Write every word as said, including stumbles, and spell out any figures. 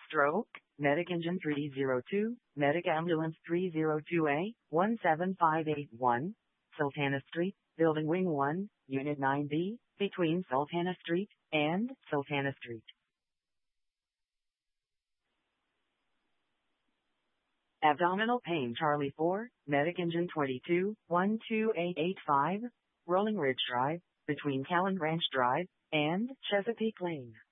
Stroke, Medic Engine three zero two, Medic Ambulance three zero two A, one seven five eight one, Sultana Street, Building Wing one, Unit nine B, between Sultana Street and Sultana Street. Abdominal pain Charlie four, Medic Engine twenty-two, one two eight eight five, Rolling Ridge Drive, between Callan Ranch Drive and Chesapeake Lane.